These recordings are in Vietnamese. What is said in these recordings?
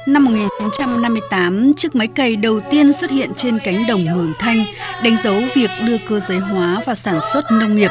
Năm 1958, chiếc máy cày đầu tiên xuất hiện trên cánh đồng Mường Thanh, đánh dấu việc đưa cơ giới hóa vào sản xuất nông nghiệp.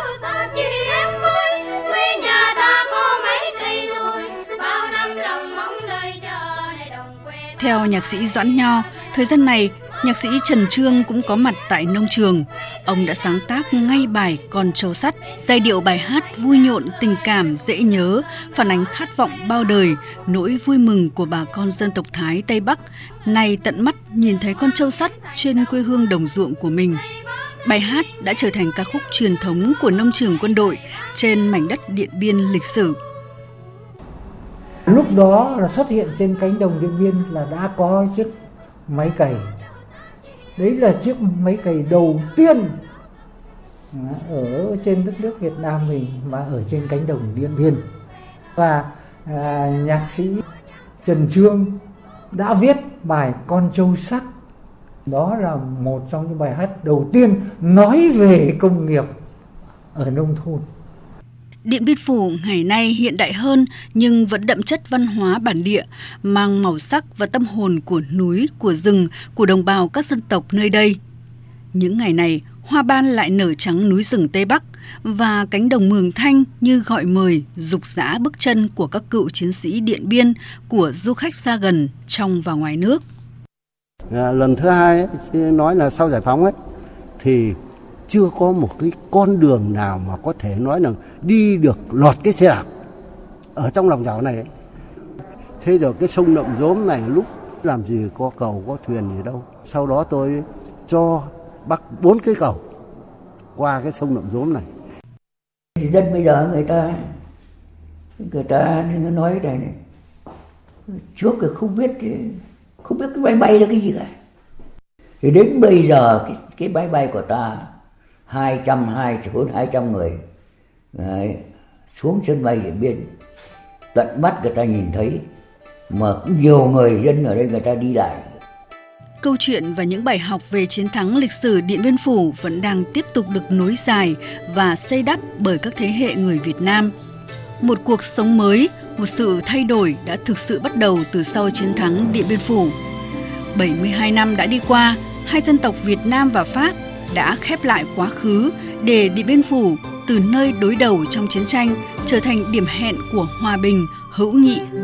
Theo nhạc sĩ Doãn Nho, thời gian này, nhạc sĩ Trần Chương cũng có mặt tại nông trường. Ông đã sáng tác ngay bài Con trâu sắt. Giai điệu bài hát vui nhộn, tình cảm, dễ nhớ, phản ánh khát vọng bao đời, nỗi vui mừng của bà con dân tộc Thái Tây Bắc, nay tận mắt nhìn thấy con trâu sắt trên quê hương đồng ruộng của mình. Bài hát đã trở thành ca khúc truyền thống của nông trường quân đội trên mảnh đất Điện Biên lịch sử. Lúc đó là xuất hiện trên cánh đồng Điện Biên là đã có chiếc máy cày. Đấy là chiếc máy cày đầu tiên ở trên đất nước Việt Nam mình mà ở trên cánh đồng Điện Biên. Và nhạc sĩ Trần Chương đã viết bài Con trâu sắt. Đó là một trong những bài hát đầu tiên nói về công nghiệp ở nông thôn. Điện Biên Phủ ngày nay hiện đại hơn nhưng vẫn đậm chất văn hóa bản địa, mang màu sắc và tâm hồn của núi, của rừng, của đồng bào các dân tộc nơi đây. Những ngày này, hoa ban lại nở trắng núi rừng Tây Bắc và cánh đồng Mường Thanh như gọi mời, rục rã bước chân của các cựu chiến sĩ Điện Biên, của du khách xa gần, trong và ngoài nước. Lần thứ hai ấy, nói là sau giải phóng ấy, thì chưa có một cái con đường nào mà có thể nói là đi được lọt cái xe đạp ở trong lòng đảo này ấy. Thế rồi cái sông Nậm Rốm này lúc làm gì có cầu có thuyền gì đâu. Sau đó tôi cho bắc 4 cái cầu qua cái sông Nậm Rốm này. Thì dân bây giờ người ta nói cái này trước thì không biết cái máy bay là cái gì cả. Thì đến bây giờ cái máy bay của ta 200 người đấy, xuống sân bay Điện Biên, tận mắt người ta nhìn thấy, mà cũng nhiều người dân ở đây người ta đi lại. Câu chuyện và những bài học về chiến thắng lịch sử Điện Biên Phủ vẫn đang tiếp tục được nối dài và xây đắp bởi các thế hệ người Việt Nam. Một cuộc sống mới, một sự thay đổi đã thực sự bắt đầu từ sau chiến thắng Điện Biên Phủ. 72 năm đã đi qua, hai dân tộc Việt Nam và Pháp đã khép lại quá khứ để Điện Biên Phủ từ nơi đối đầu trong chiến tranh trở thành điểm hẹn của hòa bình, hữu nghị,